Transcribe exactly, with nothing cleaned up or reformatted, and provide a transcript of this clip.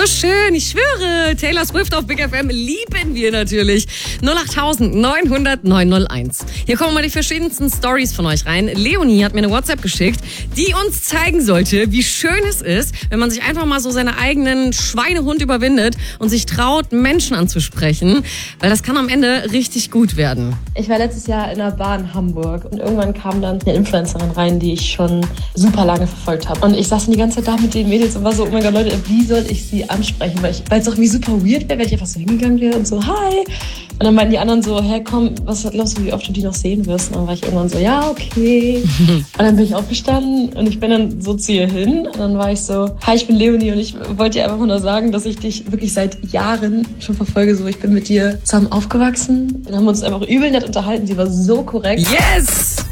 So schön, ich schwöre. Taylor Swift auf Big F M lieben wir natürlich. null acht neun null null neun null eins. Hier kommen mal die verschiedensten Stories von euch rein. Leonie hat mir eine WhatsApp geschickt, die uns zeigen sollte, wie schön es ist, wenn man sich einfach mal so seine eigenen Schweinehund überwindet und sich traut, Menschen anzusprechen. Weil das kann am Ende richtig gut werden. Ich war letztes Jahr in der Bar in Hamburg und irgendwann kam dann eine Influencerin rein, die ich schon super lange verfolgt habe. Und ich saß dann die ganze Zeit da mit den Mädels und war so, oh mein Gott, Leute, wie soll ich sie ansprechen? Weil ich, weil es auch irgendwie super weird wäre, wenn ich einfach so hingegangen wäre und so, hi. Und dann meinten die anderen so, hey, komm, was glaubst du, wie oft du die noch sehen wirst? Und dann war ich irgendwann so, ja, okay. Und dann bin ich aufgestanden und ich bin dann so zu ihr hin. Und dann war ich so, hi, ich bin Leonie und ich wollte dir einfach nur sagen, dass ich dich wirklich seit Jahren schon verfolge. So, ich bin mit dir zusammen aufgewachsen. Dann haben wir uns einfach übel nett unterhalten. Sie war so korrekt. Yes!